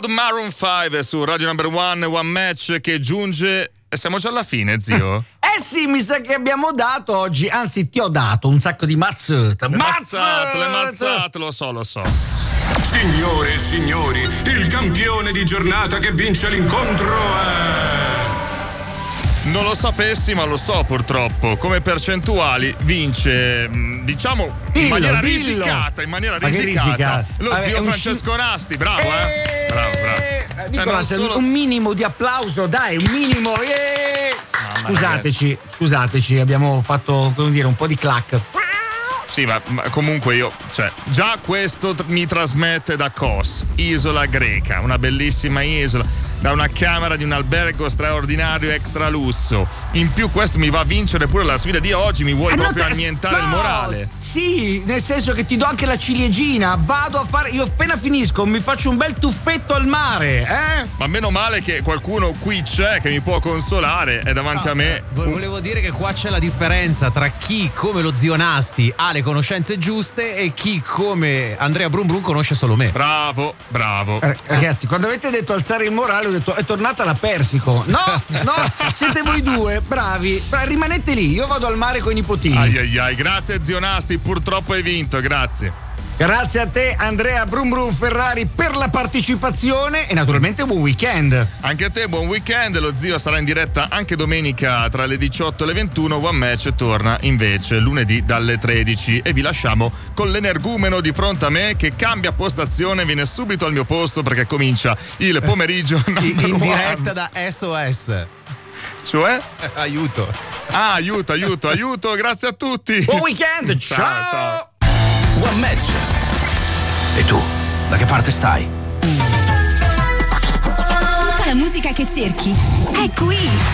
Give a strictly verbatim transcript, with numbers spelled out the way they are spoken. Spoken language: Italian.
Maroon cinque su Radio Number One, One Match che giunge e siamo già alla fine, zio. Eh sì, mi sa che abbiamo dato oggi, anzi ti ho dato un sacco di mazzate. Le mazzate, le mazzate, lo so, lo so. Signore e signori, il campione di giornata che vince l'incontro è... Non lo sapessi, ma lo so purtroppo. Come percentuali vince, diciamo, in dillo, maniera dillo. risicata, in maniera Ma che risicata. risica? Lo Vabbè, zio un Francesco ci- Nasti, bravo, eh? Bravo, bravo. Eh, Cioè, Nicola, non se solo- un minimo di applauso, dai, un minimo. eh. Mamma Scusateci, scusateci, abbiamo fatto, come dire, un po' di clac. Sì, ma, ma comunque io, cioè, già questo t- mi trasmette da Kos, isola greca, una bellissima isola, da una camera di un albergo straordinario extra lusso. In più questo mi va a vincere pure la sfida di oggi, mi vuoi Eh, non proprio te- annientare no, il morale? Sì, nel senso che ti do anche la ciliegina, vado a fare, io appena finisco mi faccio un bel tuffetto al mare, eh? Ma meno male che qualcuno qui c'è che mi può consolare, è davanti a me. Vo- Volevo dire che qua c'è la differenza tra chi, come lo zio Nasti, ha le conoscenze giuste e chi, come Andrea Brum Brum, conosce solo me. Bravo, bravo. Eh, Ragazzi, quando avete detto alzare il morale ho detto è tornata la Persico. No, no, siete voi due, bravi. Bra- rimanete lì, io vado al mare con i nipotini. Ai ai ai, grazie zio Nasti, purtroppo hai vinto, grazie. Grazie a te Andrea Brum Brum Ferrari per la partecipazione e naturalmente buon weekend. Anche a te buon weekend, lo zio sarà in diretta anche domenica tra le diciotto e le ventuno, One Match torna invece lunedì dalle tredici e vi lasciamo con l'energumeno di fronte a me che cambia postazione, viene subito al mio posto perché comincia il pomeriggio In, number in one. diretta da S O S. Cioè? Eh, aiuto. Ah, aiuto, aiuto, aiuto, grazie a tutti. Buon weekend, ciao! Ciao, ciao. One Match. E tu, da che parte stai? Tutta la musica che cerchi è qui.